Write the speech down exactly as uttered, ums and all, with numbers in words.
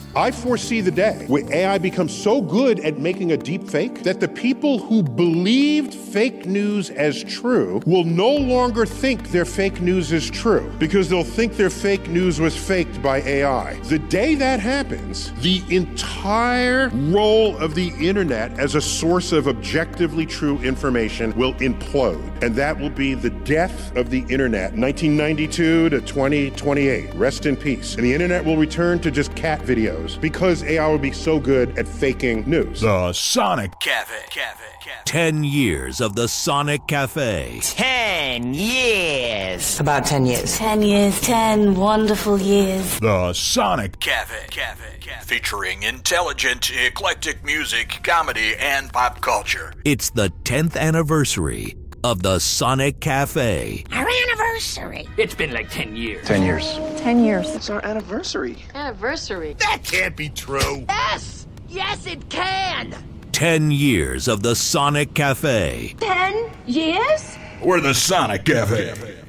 I foresee the day where A I becomes so good at making a deep fake that the people who believed fake news as true will no longer think their fake news is true because they'll think their fake news was faked by A I. The day that happens, the entire role of the internet as a source of objectively true information will implode, and that will be the death of the internet, nineteen ninety-two to twenty twenty-eight. Rest in peace. And the internet will return to just cat videos because A I will be so good at faking news. The Sonic Cafe. Cafe. Cafe. Ten years of the Sonic Cafe. Ten years. About ten years. Ten years. Ten wonderful years. The Sonic Cafe. Cafe. Cafe. Featuring intelligent, eclectic music, comedy, and pop culture. It's the tenth anniversary of the Sonic Cafe. Our anniversary. It's been like ten years. Ten years. Ten years. It's our anniversary. Anniversary. That can't be true. Yes! Yes, it can! Ten years of the Sonic Cafe. Ten years? We're the Sonic Cafe.